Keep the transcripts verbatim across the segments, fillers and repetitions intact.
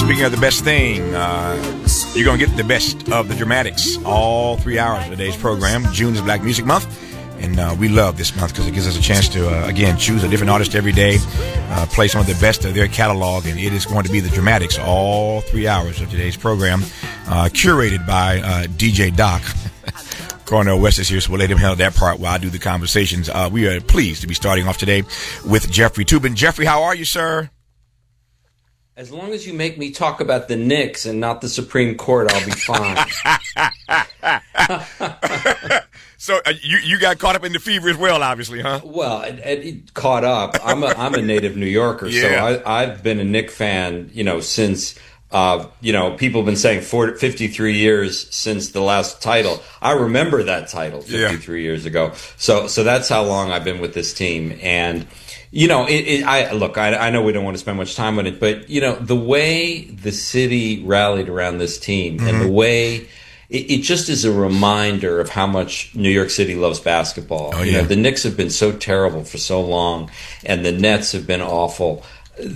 Speaking of the best thing, uh, you're going to get the best of the Dramatics all three hours of today's program. June is Black Music Month, and uh, we love this month because it gives us a chance to, uh, again, choose a different artist every day, uh, play some of the best of their catalog, and it is going to be the Dramatics all three hours of today's program, uh, curated by uh, D J Doc. Cornell West is here, so we'll let him handle that part while I do the conversations. Uh, we are pleased to be starting off today with Jeffrey Toobin. Jeffrey, how are you, sir? As long as you make me talk about the Knicks and not the Supreme Court, I'll be fine. So uh, you you got caught up in the fever as well, obviously, huh? Well, it, it caught up. I'm a I'm a native New Yorker, Yeah. so I, I've been a Knicks fan, you know, since uh, you know people have been saying forty, fifty-three years since the last title. I remember that title fifty-three yeah. years ago. So so that's how long I've been with this team. And you know, it, it, I look. I, I know we don't want to spend much time on it, but you know, the way the city rallied around this team, mm-hmm. and the way it, it just is a reminder of how much New York City loves basketball. Oh, yeah. You know, the Knicks have been so terrible for so long, and the Nets have been awful.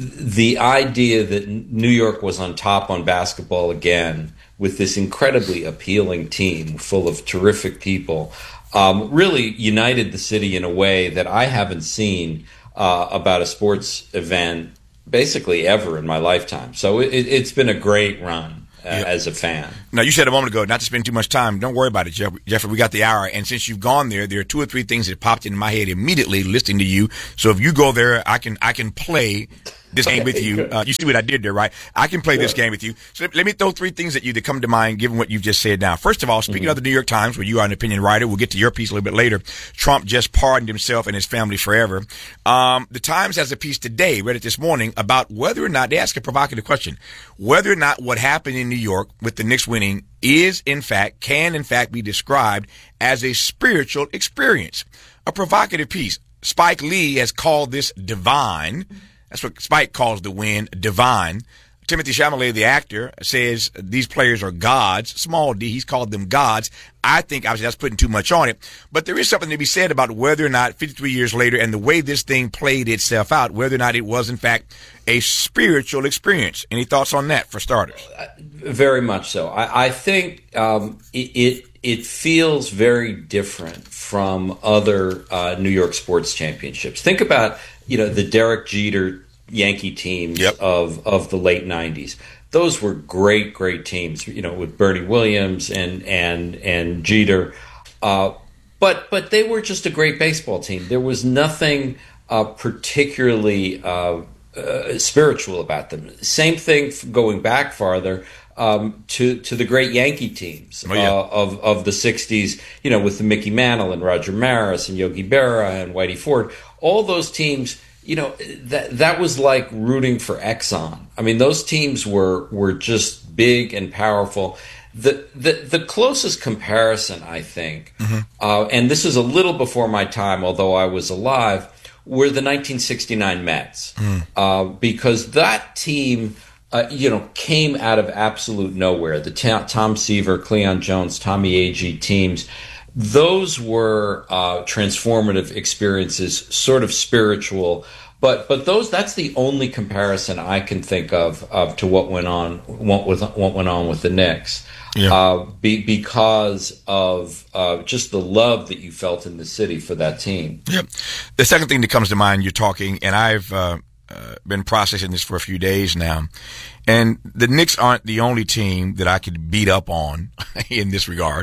The idea that New York was on top on basketball again with this incredibly appealing team full of terrific people um, really united the city in a way that I haven't seen Uh, about a sports event basically ever in my lifetime. So it, it's been a great run uh, yep. as a fan. Now, you said a moment ago, not to spend too much time. Don't worry about it, Jeff- Jeffrey. We got the hour. And since you've gone there, there are two or three things that popped into my head immediately listening to you. So if you go there, I can I can play this game with you. Uh, you see what I did there, right? I can play sure. this game with you. So let me throw three things at you that come to mind given what you've just said now. First of all, speaking mm-hmm. of the New York Times, where you are an opinion writer, we'll get to your piece a little bit later. Trump just pardoned himself and his family forever. Um, the Times has a piece today, read it this morning, about whether or not, they ask a provocative question, whether or not what happened in New York with the Knicks winning is in fact, can in fact be described as a spiritual experience. A provocative piece. Spike Lee has called this divine. That's what Spike calls the win, divine. Timothy Chalamet, the actor, says these players are gods. Small d, he's called them gods. I think, obviously, that's putting too much on it. But there is something to be said about whether or not fifty-three years later and the way this thing played itself out, whether or not it was, in fact, a spiritual experience. Any thoughts on that, for starters? Very much so. I, I think um, it, it it feels very different from other uh, New York sports championships. Think about, you know, the Derek Jeter Yankee teams yep. of, of the late nineties. Those were great, great teams, you know, with Bernie Williams and and and Jeter. Uh, but but they were just a great baseball team. There was nothing uh, particularly uh, uh, spiritual about them. Same thing going back farther um, to to the great Yankee teams oh, yeah. uh, of of the sixties. You know, with the Mickey Mantle and Roger Maris and Yogi Berra and Whitey Ford. All those teams. You know, that that was like rooting for Exxon. I mean, those teams were were just big and powerful. The the, the closest comparison, I think, mm-hmm. uh, and this is a little before my time, although I was alive, were the nineteen sixty-nine Mets. Mm. Uh, because that team, uh, you know, came out of absolute nowhere. The ta- Tom Seaver, Cleon Jones, Tommy Agee teams. Those were uh, transformative experiences, sort of spiritual, but but those that's the only comparison I can think of of to what went on what with what went on with the Knicks, yeah. uh, be, because of uh, just the love that you felt in the city for that team. Yep. The second thing that comes to mind, you're talking, and I've uh, uh, been processing this for a few days now, and the Knicks aren't the only team that I could beat up on in this regard.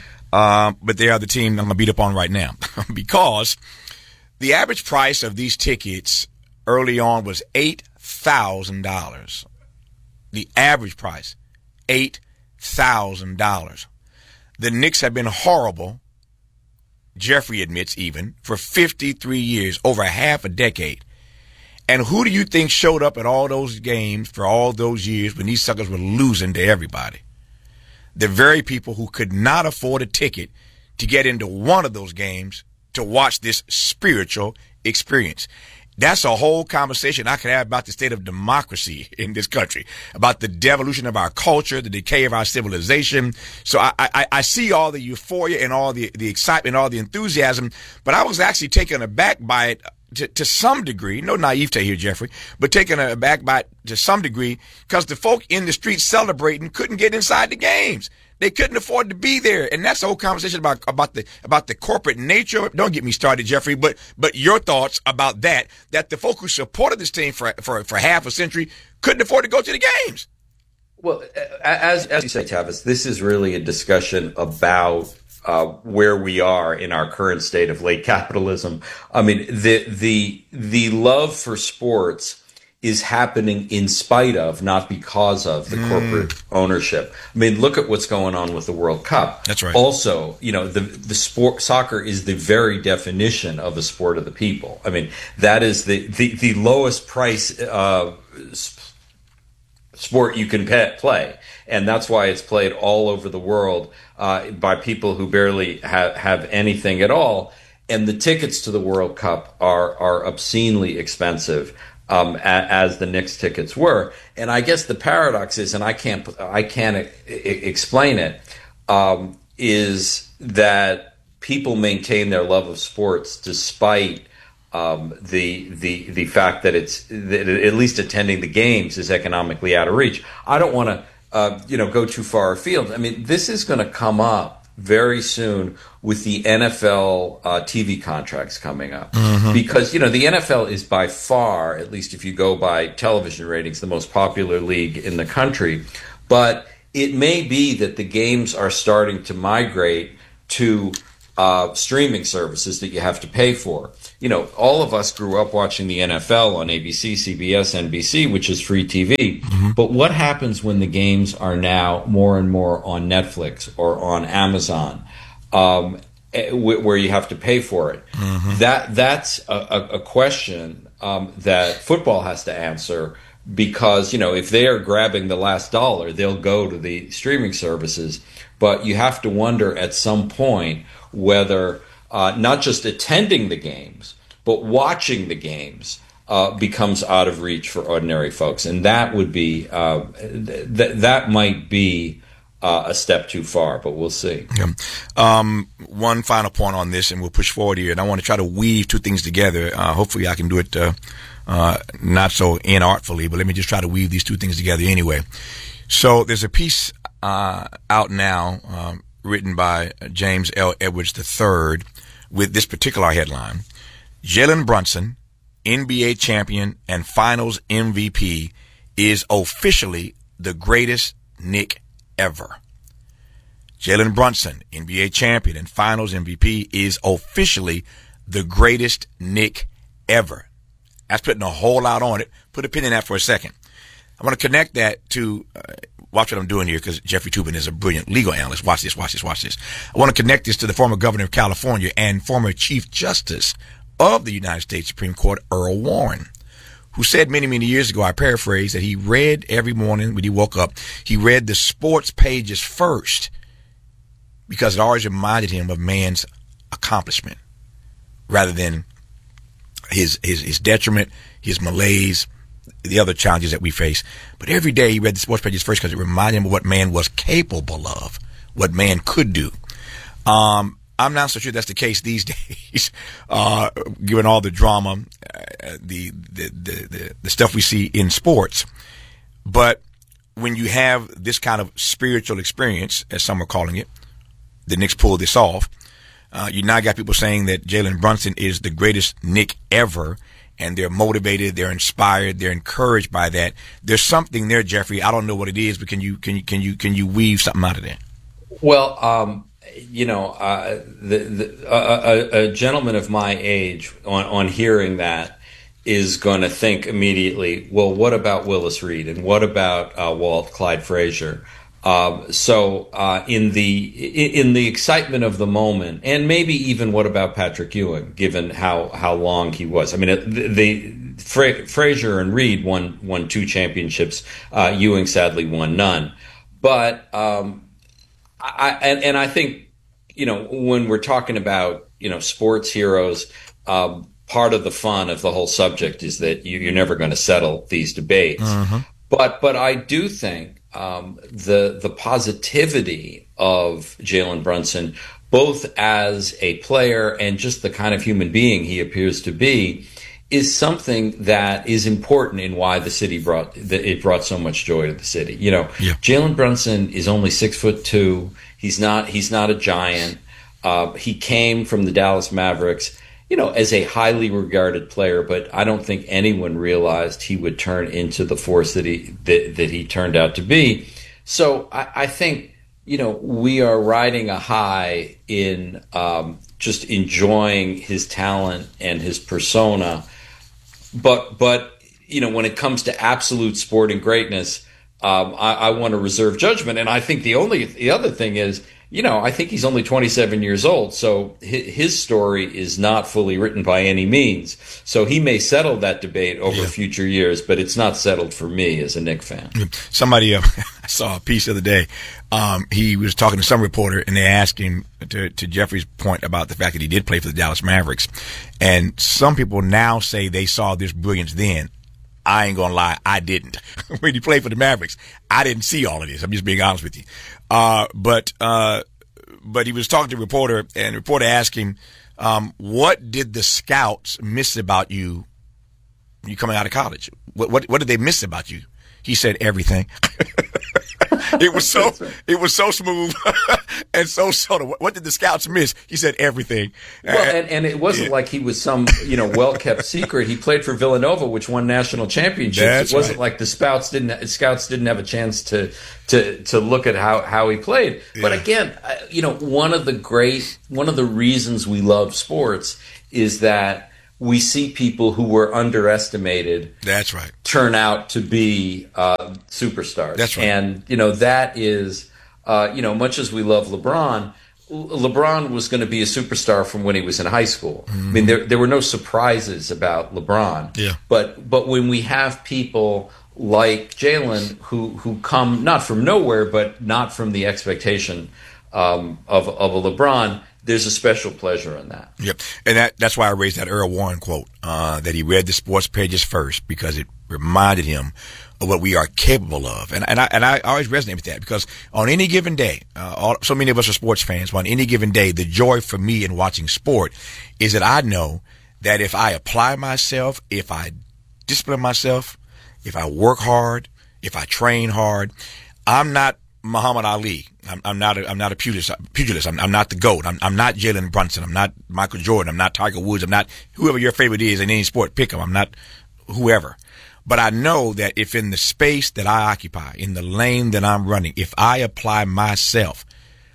Um, but they are the team I'm going to beat up on right now because the average price of these tickets early on was eight thousand dollars. The average price, eight thousand dollars. The Knicks have been horrible, Jeffrey admits even, for fifty-three years, over half a decade. And who do you think showed up at all those games for all those years when these suckers were losing to everybody? The very people who could not afford a ticket to get into one of those games to watch this spiritual experience. That's a whole conversation I could have about the state of democracy in this country, about the devolution of our culture, the decay of our civilization. So I, I, I see all the euphoria and all the, the excitement, all the enthusiasm, but I was actually taken aback by it to, to some degree, no naivete here, Jeffrey, but taken aback by to some degree because the folk in the streets celebrating couldn't get inside the games. They couldn't afford to be there, and that's the whole conversation about about the about the corporate nature. Don't get me started, Jeffrey, but but your thoughts about that? That the folk who supported this team for for for half a century couldn't afford to go to the games. Well, as as you say, Tavis, this is really a discussion about uh, where we are in our current state of late capitalism. I mean, the the the love for sports is happening in spite of, not because of, the mm. corporate ownership. I mean, look at what's going on with the World Cup. That's right. Also, you know, the the sport soccer is the very definition of a sport of the people. I mean, that is the the, the lowest price uh, sport you can pay, play, and that's why it's played all over the world uh, by people who barely have have anything at all. And the tickets to the World Cup are are obscenely expensive. Um, as the Knicks tickets were, and I guess the paradox is, and I can't, I can't I- explain it, um, is that people maintain their love of sports despite um, the the the fact that it's that at least attending the games is economically out of reach. I don't want to, uh, you know, go too far afield. I mean, this is going to come up very soon with the N F L uh, T V contracts coming up. Mm-hmm. Because, you know, the N F L is by far, at least if you go by television ratings, the most popular league in the country. But it may be that the games are starting to migrate to uh, streaming services that you have to pay for. You know, all of us grew up watching the N F L on A B C, C B S, N B C, which is free T V. Mm-hmm. But what happens when the games are now more and more on Netflix or on Amazon, um, where you have to pay for it? Mm-hmm. That that's a, a question um, that football has to answer, because, you know, if they are grabbing the last dollar, they'll go to the streaming services. But you have to wonder at some point whether Uh, not just attending the games, but watching the games uh, becomes out of reach for ordinary folks, and that would be uh, th- that might be uh, a step too far. But we'll see. Yeah. Um, one final point on this, and we'll push forward here. And I want to try to weave two things together. Uh, hopefully, I can do it uh, uh, not so inartfully, but let me just try to weave these two things together anyway. So there's a piece uh, out now, um, written by James L. Edwards the third, with this particular headline: Jalen Brunson, N B A champion and finals M V P, is officially the greatest Knick ever. Jalen Brunson, N B A champion and finals M V P, is officially the greatest Knick ever. That's putting a whole lot on it. Put a pin in that for a second. I want to connect that to, uh, watch what I'm doing here, because Jeffrey Toobin is a brilliant legal analyst. Watch this, watch this, watch this. I want to connect this to the former governor of California and former Chief Justice of the United States Supreme Court, Earl Warren, who said many, many years ago, I paraphrase, that he read every morning when he woke up, he read the sports pages first because it always reminded him of man's accomplishment rather than his, his, his detriment, his malaise, the other challenges that we face. But every day he read the sports pages first because it reminded him of what man was capable of, what man could do. Um, I'm not so sure that's the case these days, uh, given all the drama, uh, the, the, the, the, the stuff we see in sports. But when you have this kind of spiritual experience, as some are calling it, the Knicks pulled this off. Uh, you now got people saying that Jalen Brunson is the greatest Knick ever, and they're motivated, they're inspired, they're encouraged by that. There's something there, Jeffrey. I don't know what it is, but can you can you can you can you weave something out of that? Well, um, you know, uh, the, the, a, a, a gentleman of my age, on, on hearing that, is going to think immediately, well, what about Willis Reed, and what about uh, Walt Clyde Frazier? Um, so uh, in the in the excitement of the moment, and maybe even what about Patrick Ewing, given how, how long he was? I mean, the, the Fra- Frazier and Reed won won two championships. Uh, Ewing sadly won none. But um, I and, and I think, you know, when we're talking about, you know, sports heroes, um, part of the fun of the whole subject is that you, you're never going to settle these debates. Mm-hmm. But but I do think. Um, the the positivity of Jalen Brunson, both as a player and just the kind of human being he appears to be, is something that is important in why the city brought that it brought so much joy to the city. You know, yeah. Jalen Brunson is only six foot two. He's not he's not a giant. Uh, he came from the Dallas Mavericks, you know, as a highly regarded player, but I don't think anyone realized he would turn into the force that he that, that he turned out to be. So I, I think, you know, we are riding a high in um, just enjoying his talent and his persona. But, but you know, when it comes to absolute sporting greatness, um, I, I want to reserve judgment. And I think the only the other thing is, you know, I think he's only twenty-seven years old, so his story is not fully written by any means. So he may settle that debate over yeah. future years, but it's not settled for me as a Knicks fan. Somebody, uh, I saw a piece the other day. Um, he was talking to some reporter, and they asked him to, to Jeffrey's point about the fact that he did play for the Dallas Mavericks. And some people now say they saw this brilliance then. I ain't gonna lie, I didn't. When he played for the Mavericks, I didn't see all of this. I'm just being honest with you. Uh, but, uh, but he was talking to a reporter, and the reporter asked him, um, what did the scouts miss about you when you coming out of college? What, what, what did they miss about you? He said everything. It was so it was so smooth and so subtle. What, what did the scouts miss? He said everything. Well, and, and it wasn't yeah. like he was some you know well kept secret. He played for Villanova, which won national championships. That's it wasn't right. like the scouts didn't scouts didn't have a chance to to to look at how, how he played. Yeah. But again, you know, one of the great one of the reasons we love sports is that we see people who were underestimated. That's right. Turn out to be uh, superstars. That's right. And you know that is, uh, you know, much as we love LeBron, LeBron was going to be a superstar from when he was in high school. Mm-hmm. I mean, there there were no surprises about LeBron. Yeah. But but when we have people like Jalen who who come not from nowhere, but not from the expectation um, of of a LeBron, there's a special pleasure in that. Yep. And that, that's why I raised that Earl Warren quote, uh, that he read the sports pages first because it reminded him of what we are capable of. And, and I, and I always resonate with that because on any given day, uh, all, so many of us are sports fans, but on any given day, the joy for me in watching sport is that I know that if I apply myself, if I discipline myself, if I work hard, if I train hard, I'm not Muhammad Ali. I'm, I'm not a, I'm not a pugilist. pugilist. I'm, I'm not the GOAT. I'm, I'm not Jalen Brunson. I'm not Michael Jordan. I'm not Tiger Woods. I'm not whoever your favorite is in any sport. Pick them. I'm not whoever. But I know that if in the space that I occupy, in the lane that I'm running, if I apply myself,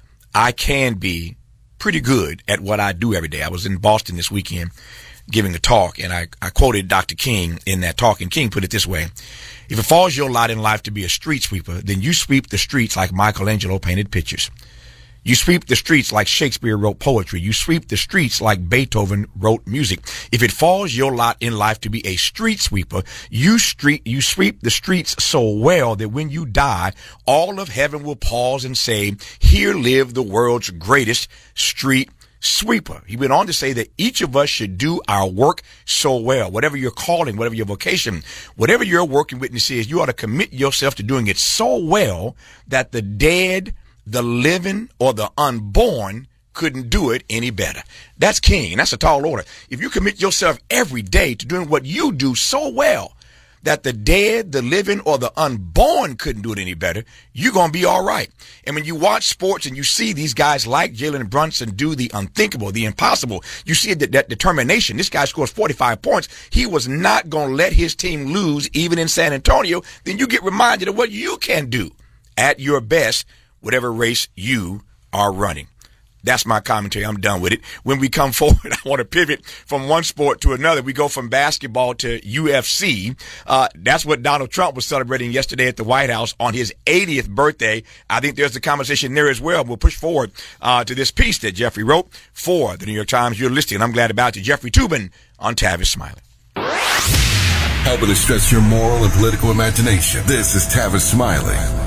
I can be pretty good at what I do every day. I was in Boston this weekend giving a talk, and I, I quoted Doctor King in that talk, and King put it this way: if it falls your lot in life to be a street sweeper, then you sweep the streets like Michelangelo painted pictures. You sweep the streets like Shakespeare wrote poetry. You sweep the streets like Beethoven wrote music. If it falls your lot in life to be a street sweeper, you street, you sweep the streets so well that when you die, all of heaven will pause and say, here lived the world's greatest street sweeper. He went on to say that each of us should do our work so well. Whatever your calling, whatever your vocation, whatever your working witness is, you ought to commit yourself to doing it so well that the dead, the living, or the unborn couldn't do it any better. That's King. That's a tall order. If you commit yourself every day to doing what you do so well that the dead, the living, or the unborn couldn't do it any better, you're going to be all right. And when you watch sports and you see these guys like Jalen Brunson do the unthinkable, the impossible, you see that, that determination. This guy scores forty-five points. He was not going to let his team lose even in San Antonio. Then you get reminded of what you can do at your best, whatever race you are running. That's my commentary. I'm done with it. When we come forward, I want to pivot from one sport to another. We go from basketball to U F C. Uh, that's what Donald Trump was celebrating yesterday at the White House on his eightieth birthday. I think there's a conversation there as well. We'll push forward uh, to this piece that Jeffrey wrote for the New York Times. You're listening. I'm glad about it. Jeffrey Toobin on Tavis Smiley. Helping to stretch your moral and political imagination. This is Tavis Smiley